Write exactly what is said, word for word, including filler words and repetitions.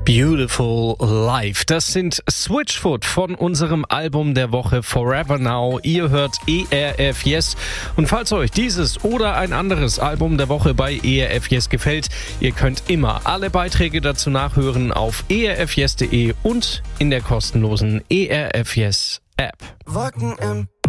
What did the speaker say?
Beautiful Life. Das sind Switchfoot von unserem Album der Woche Forever Now. Ihr hört E R F Yes. Und falls euch dieses oder ein anderes Album der Woche bei E R F Yes gefällt, ihr könnt immer alle Beiträge dazu nachhören auf e r f yes punkt de und in der kostenlosen E R F Yes App. Wolken im